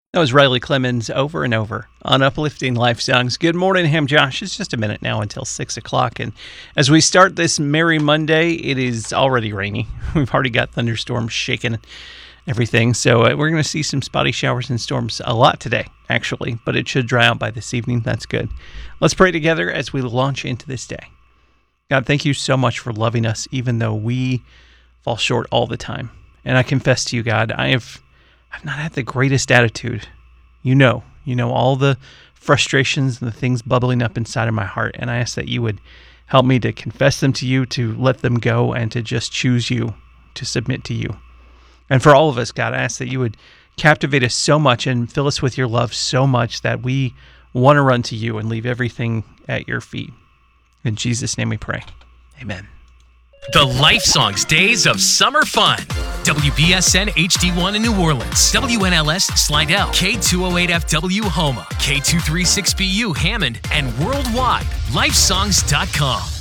That was Riley Clemens over and over on Uplifting Life Songs. Good morning, Ham Josh. It's just a minute now until 6 o'clock. And as we start this merry Monday, it is already rainy. We've already got thunderstorms shaking everything. So we're going to see some spotty showers and storms a lot today, actually. But it should dry out by this evening. That's good. Let's pray together as we launch into this day. God, thank you so much for loving us, even though we fall short all the time. And I confess to you, God, I've not had the greatest attitude. You know all the frustrations and the things bubbling up inside of my heart. And I ask that you would help me to confess them to you, to let them go, and to just choose you, to submit to you. And for all of us, God, I ask that you would captivate us so much and fill us with your love so much that we want to run to you and leave everything at your feet. In Jesus' name we pray. Amen. The Life Songs Days of Summer Fun. WBSN HD1 in New Orleans, WNLS Slidell, K208FW Houma, K236BU Hammond, and worldwide, lifesongs.com.